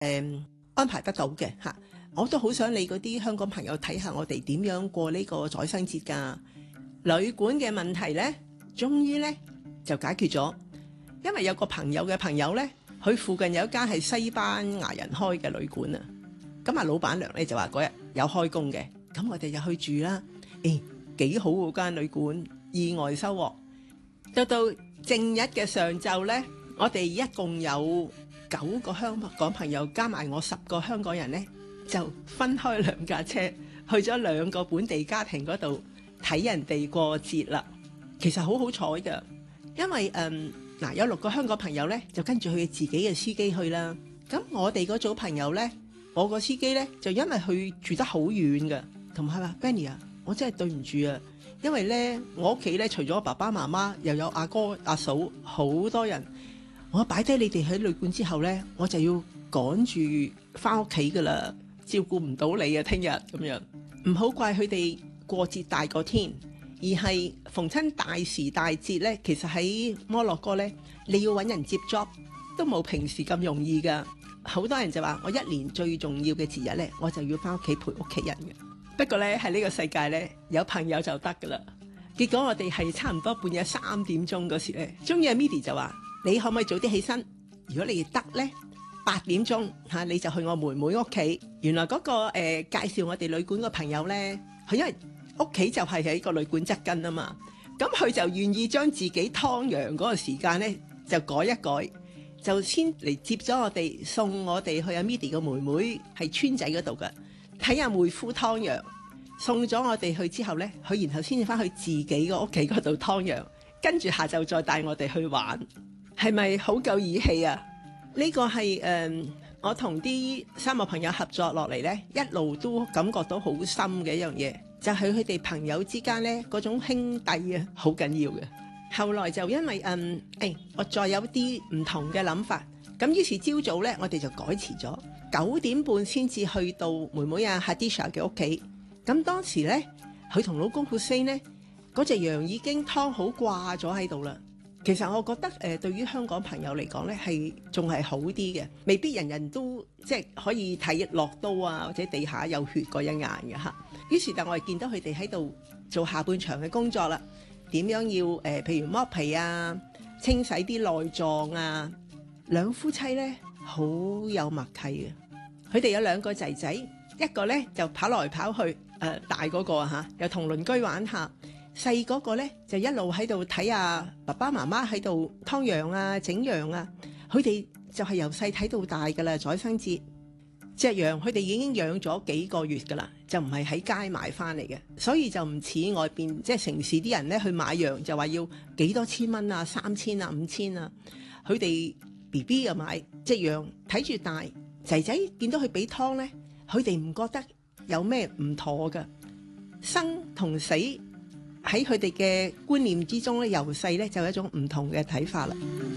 安排得到嘅嚇。我都好想你嗰啲香港朋友睇下我哋點樣過呢個宰牲節㗎。旅館嘅問題呢，終於呢就解決咗，因為有個朋友嘅朋友呢，佢附近有一間係西班牙人開嘅旅館啊。咁啊，老闆娘呢就話嗰日有開工嘅，咁我哋就去住啦。幾好嗰間旅館，意外收穫。到正日嘅上晝呢，我哋一共有9個香港朋友，加埋我10個香港人呢，就分開2架車去咗2個本地家庭嗰度睇人哋過節啦。其實好好彩㗎，因為有6個香港朋友呢，就跟住佢自己嘅司機去啦。咁我哋嗰組朋友呢，我個司機呢，就因為佢住得好遠㗎，同埋佢話 Benny 啊，我真係對唔住啊，因為呢，我屋企呢，除咗爸爸媽媽，又有阿哥阿嫂，好多人。我擺低你哋喺旅館之後呢，我就要趕住翻屋企噶啦，照顧唔到你啊！聽日咁樣，唔好怪佢哋過節大過天，而係逢親大時大節呢，其實喺摩洛哥呢，你要揾人接 job 都冇平時咁容易噶。好多人就話我1年最重要嘅節日呢，我就要翻屋企陪屋企人嘅。不過呢，喺呢個世界呢，有朋友就得噶啦。結果我哋係差唔多半夜3點鐘嗰時呢，終於阿 Midi 就話：你可唔可以早啲起身？如果你得呢，8點鐘你就去我妹妹屋企。原來嗰個介紹我哋旅館個朋友呢，佢因為屋企就係喺個旅館側跟啊嘛，咁佢就願意將自己湯陽嗰個時間呢就改一改，就先嚟接咗我哋，送我哋去阿 Midi 個妹妹係村仔嗰度㗎，睇阿妹夫湯陽。送咗我哋去之後呢，佢然後先至翻去自己個屋企嗰度湯陽，跟住下晝再帶我哋去玩。係咪好夠義氣啊？呢個係我同啲3個朋友合作落嚟呢，一路都感覺到好深嘅一樣嘢，就係佢哋朋友之間呢嗰種兄弟啊，好緊要嘅。後來就因為我再有啲唔同嘅諗法，咁於是朝早呢，我哋就改遲咗9點半先至去到妹妹啊 Hadisha 嘅屋企。咁當時呢，佢同老公 Hussein 呢，嗰隻羊已經劏好掛咗喺度啦。其實我覺得對於香港朋友嚟講呢，係仲係好啲嘅，未必人人都即係可以睇落刀啊，或者地下有血嗰一眼嘅嚇。於是但我哋見到佢哋喺度做下半場嘅工作啦，點樣要譬如剝皮啊、清洗啲內臟啊。兩夫妻呢，好有默契嘅，佢哋有2個仔仔，一個呢就跑來跑去，大嗰個又同鄰居玩下。細嗰個呢，就一路喺度睇下爸爸媽媽喺度劏羊啊、整羊啊。佢哋就係由細睇到大噶啦。宰牲節隻羊，佢哋已經養咗幾個月噶啦，就唔係喺街買翻嚟嘅，所以就唔似外邊即係城市啲人呢去買羊就話要幾多千蚊啊、3000啊、5000啊。佢哋 BB 又買隻羊睇住大，仔仔見到佢俾湯呢，佢哋唔覺得有咩唔妥噶。生同死喺佢哋嘅觀念之中咧，由細咧就有一種唔同嘅睇法啦。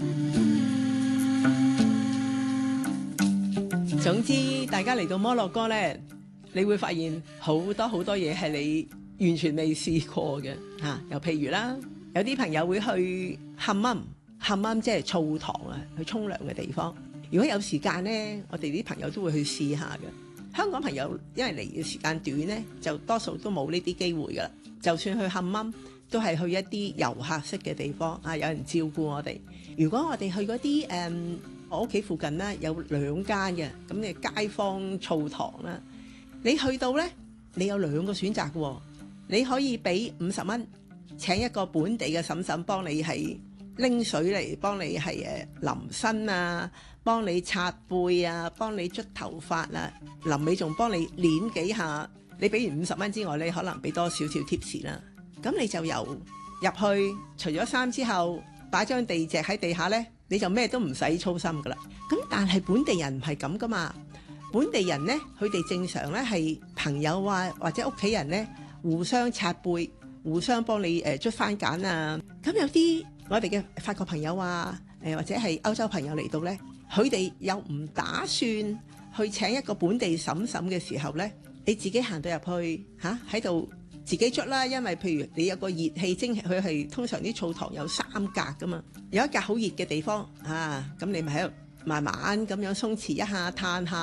總之，大家嚟到摩洛哥咧，你會發現好多嘢係你完全未試過嘅嚇。又譬如啦，有啲朋友會去Hammam，即係澡堂啊，去沖涼嘅地方。如果有時間咧，我哋啲朋友都會去試下嘅。香港朋友因為嚟嘅時間短咧，就多數都冇呢啲機會噶啦。就算去Hammam，都係去一啲遊客式嘅地方啊，有人照顧我哋。如果我哋去嗰啲我屋企附近咧有2間嘅咁嘅街坊澡堂啦，你去到咧，你有2個選擇嘅喎。你可以俾50蚊請一個本地嘅嬸嬸幫你係拎水嚟幫你係淋身啊，幫你擦背啊，幫你捽頭髮啊，臨尾仲幫你捏幾下。你俾完50蚊之外，你可能俾多少少 tips 啦。咁你就由入去，除咗衫之後，擺張地席喺地下呢，你就咩都唔使操心噶啦。咁但係本地人唔係咁噶嘛。本地人呢，佢哋正常呢係朋友啊或者屋企人呢，互相擦背，互相幫你捽番梘啊。咁有啲我哋嘅法國朋友啊，或者係歐洲朋友嚟到呢，佢哋又唔打算去請一個本地嬸嬸嘅時候呢，你自己行到入去喺度自己捽啦。因為譬如你有個熱氣蒸氣，佢係通常啲澡堂有3格噶嘛，有一格好熱嘅地方咁你咪喺度慢慢咁樣鬆弛一下，嘆下。